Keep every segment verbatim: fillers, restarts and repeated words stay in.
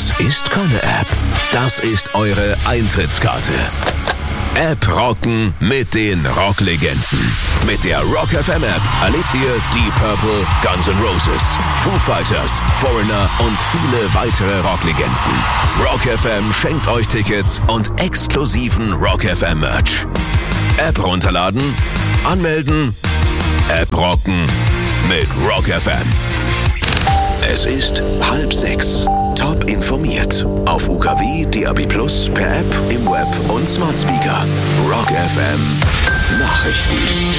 Das ist keine App. Das ist eure Eintrittskarte. App rocken mit den Rocklegenden. Mit der Rock F M App erlebt ihr Deep Purple, Guns N' Roses, Foo Fighters, Foreigner und viele weitere Rocklegenden. Rock F M schenkt euch Tickets und exklusiven Rock F M Merch. App runterladen, anmelden, App rocken mit Rock F M. Es ist halb sechs. Top informiert. Auf U K W, D A B plus, per App, im Web und Smart Speaker. Rock F M Nachrichten.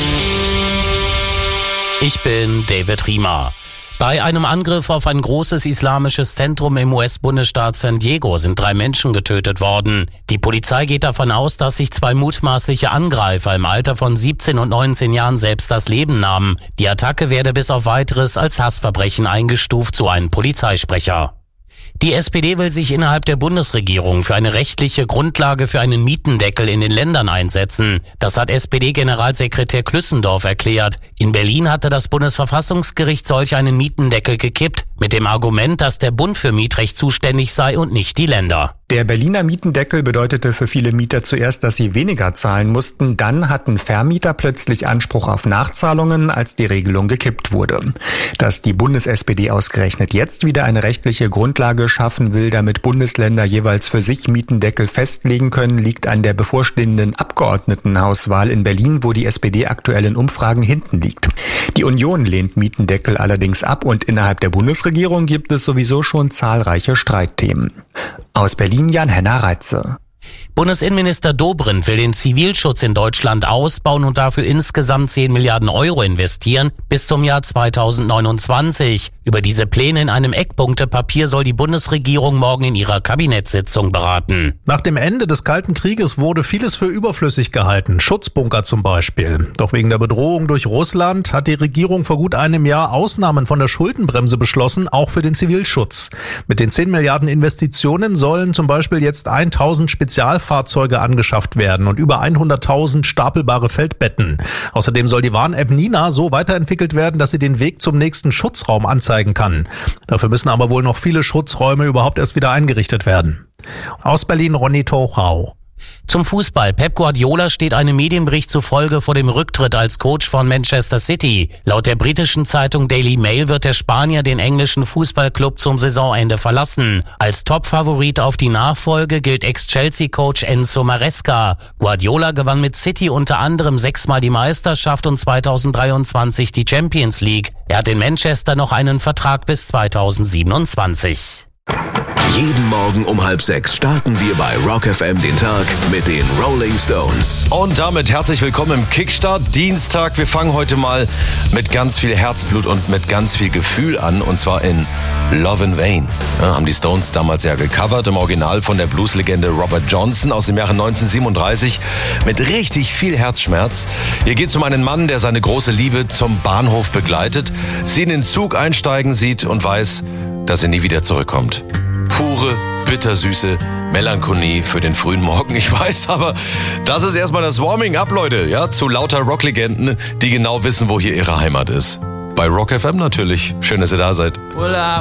Ich bin David Riemer. Bei einem Angriff auf ein großes islamisches Zentrum im U S-Bundesstaat San Diego sind drei Menschen getötet worden. Die Polizei geht davon aus, dass sich zwei mutmaßliche Angreifer im Alter von siebzehn und neunzehn Jahren selbst das Leben nahmen. Die Attacke werde bis auf Weiteres als Hassverbrechen eingestuft, so ein Polizeisprecher. Die S P D will sich innerhalb der Bundesregierung für eine rechtliche Grundlage für einen Mietendeckel in den Ländern einsetzen. Das hat S P D-Generalsekretär Klüssendorf erklärt. In Berlin hatte das Bundesverfassungsgericht solch einen Mietendeckel gekippt, mit dem Argument, dass der Bund für Mietrecht zuständig sei und nicht die Länder. Der Berliner Mietendeckel bedeutete für viele Mieter zuerst, dass sie weniger zahlen mussten. Dann hatten Vermieter plötzlich Anspruch auf Nachzahlungen, als die Regelung gekippt wurde. Dass die Bundes-S P D ausgerechnet jetzt wieder eine rechtliche Grundlage schaffen will, damit Bundesländer jeweils für sich Mietendeckel festlegen können, liegt an der bevorstehenden Abgeordnetenhauswahl in Berlin, wo die S P D aktuell in Umfragen hinten liegt. Die Union lehnt Mietendeckel allerdings ab und innerhalb der Bundesregierung gibt es sowieso schon zahlreiche Streitthemen. Aus Berlin Jan-Henner Reitze. Bundesinnenminister Dobrindt will den Zivilschutz in Deutschland ausbauen und dafür insgesamt zehn Milliarden Euro investieren bis zum Jahr zweitausendneunundzwanzig. Über diese Pläne in einem Eckpunktepapier soll die Bundesregierung morgen in ihrer Kabinettssitzung beraten. Nach dem Ende des Kalten Krieges wurde vieles für überflüssig gehalten, Schutzbunker zum Beispiel. Doch wegen der Bedrohung durch Russland hat die Regierung vor gut einem Jahr Ausnahmen von der Schuldenbremse beschlossen, auch für den Zivilschutz. Mit den zehn Milliarden Investitionen sollen zum Beispiel jetzt tausend Spezialfahrzeuge angeschafft werden und über hunderttausend stapelbare Feldbetten. Außerdem soll die Warn-App Nina so weiterentwickelt werden, dass sie den Weg zum nächsten Schutzraum anzeigen kann. Dafür müssen aber wohl noch viele Schutzräume überhaupt erst wieder eingerichtet werden. Aus Berlin Ronny Tochau. Zum Fußball. Pep Guardiola steht einem Medienbericht zufolge vor dem Rücktritt als Coach von Manchester City. Laut der britischen Zeitung Daily Mail wird der Spanier den englischen Fußballclub zum Saisonende verlassen. Als Topfavorit auf die Nachfolge gilt Ex-Chelsea-Coach Enzo Maresca. Guardiola gewann mit City unter anderem sechsmal die Meisterschaft und zweitausenddreiundzwanzig die Champions League. Er hat in Manchester noch einen Vertrag bis zweitausendsiebenundzwanzig. Jeden Morgen um halb sechs starten wir bei Rock F M den Tag mit den Rolling Stones. Und damit herzlich willkommen im Kickstart Dienstag. Wir fangen heute mal mit ganz viel Herzblut und mit ganz viel Gefühl an. Und zwar in Love in Vain. Ja, haben die Stones damals ja gecovert, im Original von der Blueslegende Robert Johnson aus dem Jahre neunzehnhundertsiebenunddreißig mit richtig viel Herzschmerz. Hier geht es um einen Mann, der seine große Liebe zum Bahnhof begleitet, sie in den Zug einsteigen sieht und weiß, dass er nie wieder zurückkommt. Pure, bittersüße Melancholie für den frühen Morgen, ich weiß, aber das ist erstmal das Warming-up, Leute, ja, zu lauter Rocklegenden, die genau wissen, wo hier ihre Heimat ist. Bei Rock F M natürlich. Schön, dass ihr da seid. Well, I